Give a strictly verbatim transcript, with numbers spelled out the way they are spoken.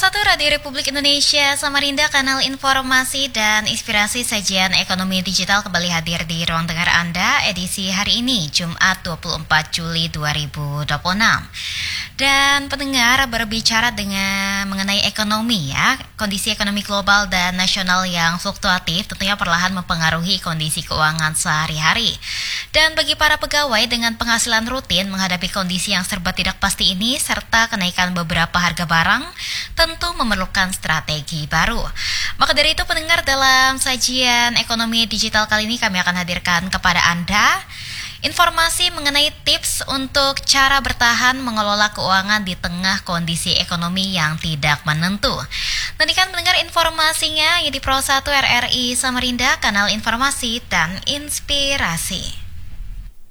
satu Radio Republik Indonesia Samarinda, kanal informasi dan inspirasi sajian ekonomi digital kembali hadir di ruang dengar Anda edisi hari ini, Jumat dua puluh empat Juli dua ribu dua puluh enam. Dan pendengar, berbicara dengan mengenai ekonomi ya, kondisi ekonomi global dan nasional yang fluktuatif tentunya perlahan mempengaruhi kondisi keuangan sehari-hari. Dan bagi para pegawai dengan penghasilan rutin menghadapi kondisi yang serba tidak pasti ini serta kenaikan beberapa harga barang tentu memerlukan strategi baru. Maka dari itu pendengar, dalam sajian ekonomi digital kali ini kami akan hadirkan kepada Anda informasi mengenai tips untuk cara bertahan mengelola keuangan di tengah kondisi ekonomi yang tidak menentu. Nantikan mendengar informasinya di Pro satu R R I Samarinda, kanal informasi dan inspirasi.